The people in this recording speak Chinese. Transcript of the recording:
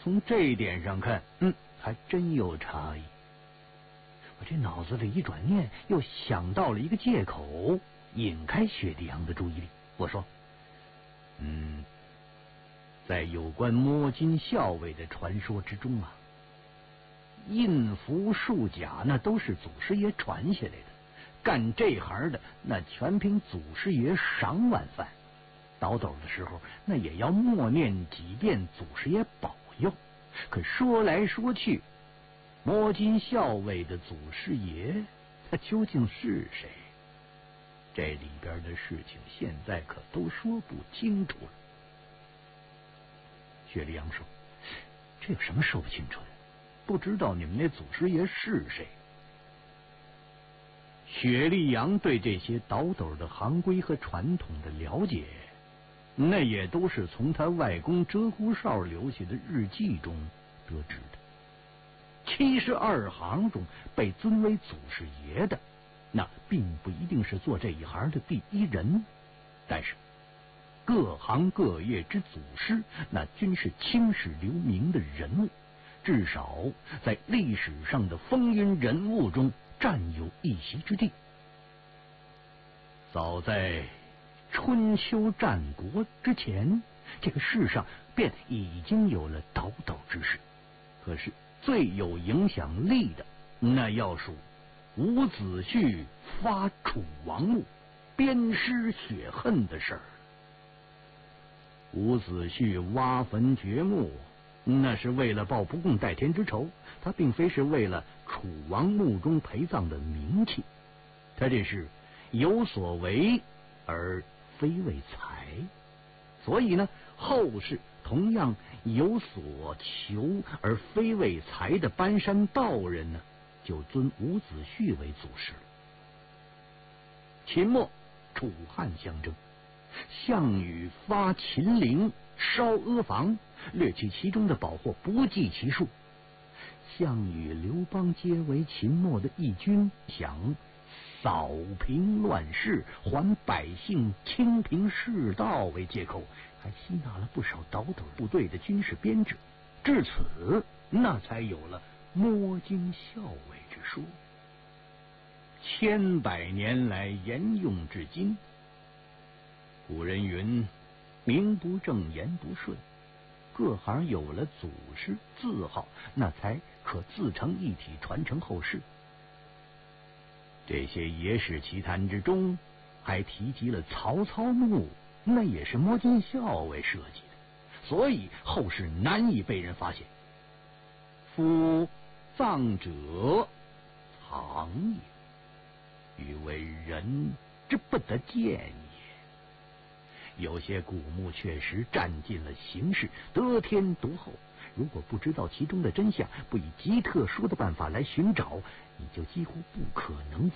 从这一点上看，还真有差异。我这脑子里一转念，又想到了一个借口，引开薛立阳的注意力。我说：“在有关摸金校尉的传说之中啊，印符术甲那都是祖师爷传下来的，干这行的那全凭祖师爷赏晚饭，倒斗的时候那也要默念几遍祖师爷保佑。可说来说去，摸金校尉的祖师爷他究竟是谁？这里边的事情现在可都说不清楚了。”薛立阳说：“这有什么说不清楚的？不知道你们那祖师爷是谁？”薛立阳对这些倒斗的行规和传统的了解，那也都是从他外公鹧鸪哨留下的日记中得知的。72行中被尊为祖师爷的，那并不一定是做这一行的第一人，但是各行各业之祖师，那均是青史留名的人物，至少在历史上的风云人物中占有一席之地。早在春秋战国之前，这个世上便已经有了倒斗之士，可是最有影响力的，那要数伍子胥发楚王墓、鞭尸血恨的事儿。伍子胥挖坟掘墓，那是为了报不共戴天之仇，他并非是为了楚王墓中陪葬的名气，他这是有所为而非为财。所以呢，后世同样有所求而非为财的搬山道人呢，就尊伍子胥为祖师了。秦末楚汉相争，项羽发秦陵，烧阿房，掠取其中的宝货不计其数。项羽、刘邦皆为秦末的义军，想扫平乱世，还百姓清平世道为借口，还吸纳了不少倒斗部队的军事编制，至此那才有了摸金校尉之说，千百年来沿用至今。古人云：名不正言不顺，各行有了祖师字号，那才可自成一体，传承后世。这些野史奇谈之中还提及了曹操墓，那也是摸金校尉设计的，所以后世难以被人发现。夫葬者藏也，欲为人之不得见也。有些古墓确实占尽了形势，得天独厚，如果不知道其中的真相，不以极特殊的办法来寻找，你就几乎不可能